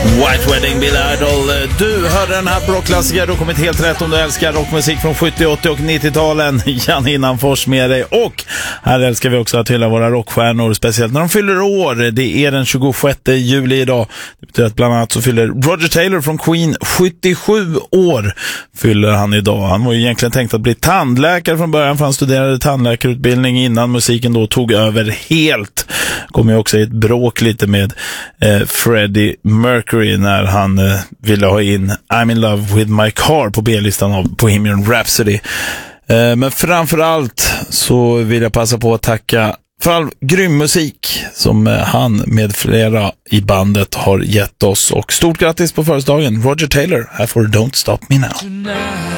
White Wedding, Billy Idol. Du hörde den här rockklassiker, du har kommit helt rätt om du älskar rockmusik från 70-, 80- och 90-talen. Jan Innanfors med dig. Och här älskar vi också att hylla våra rockstjärnor, speciellt när de fyller år. Det är den 26 juli idag. Det betyder att bland annat så fyller Roger Taylor från Queen 77 år. Fyller han idag. Han var ju egentligen tänkt att bli tandläkare från början, för han studerade tandläkarutbildning innan musiken då tog över helt. Kommer ju också i ett bråk lite med Freddie Mercury när han ville ha in I'm in love with my car på B-listan av Bohemian Rhapsody. Men framförallt så vill jag passa på att tacka för all grym musik som han med flera i bandet har gett oss. Och stort grattis på födelsedagen, Roger Taylor. Här får Don't Stop Me Now.